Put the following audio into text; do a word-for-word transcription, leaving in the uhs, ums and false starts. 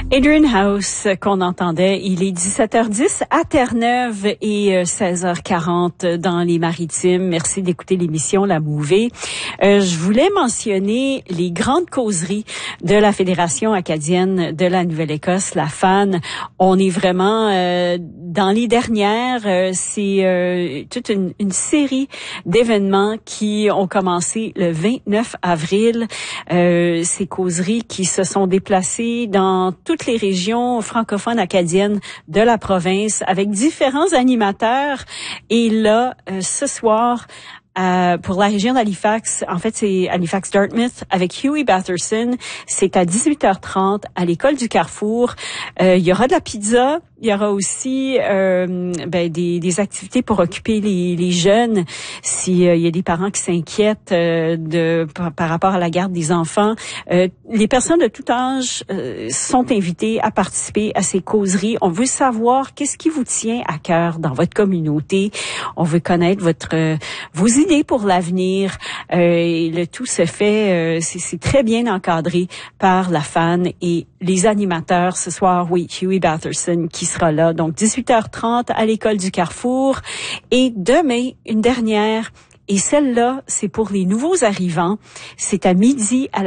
Adrian House qu'on entendait, il est dix-sept heures dix à Terre-Neuve et seize heures quarante dans les Maritimes. Merci d'écouter l'émission La Mouvée. Euh, je voulais mentionner les grandes causeries de la Fédération acadienne de la Nouvelle-Écosse, la F A N. On est vraiment euh, dans les dernières. Euh, c'est euh, toute une, une série d'événements qui ont commencé le vingt-neuf avril. Euh, ces causeries qui se sont déplacées dans toutes les régions francophones acadiennes de la province avec différents animateurs. Et là, euh, ce soir, Euh, pour la région d'Halifax, en fait, c'est Halifax-Dartmouth avec Huey Batherson. C'est à dix-huit heures trente à l'école du Carrefour. Euh, il y aura de la pizza. Il y aura aussi euh, ben, des, des activités pour occuper les, les jeunes. S'il euh, y a des parents qui s'inquiètent euh, de par, par rapport à la garde des enfants, euh, les personnes de tout âge euh, sont invitées à participer à ces causeries. On veut savoir qu'est-ce qui vous tient à cœur dans votre communauté. On veut connaître votre euh, vos idées pour l'avenir. Euh, et le tout se fait, euh, c'est, c'est très bien encadré par la F A N et les animateurs ce soir. Oui, Huey Batherson qui sera là. Donc, dix-huit heures trente à l'école du Carrefour. Et demain, une dernière. Et celle-là, c'est pour les nouveaux arrivants. C'est à midi à la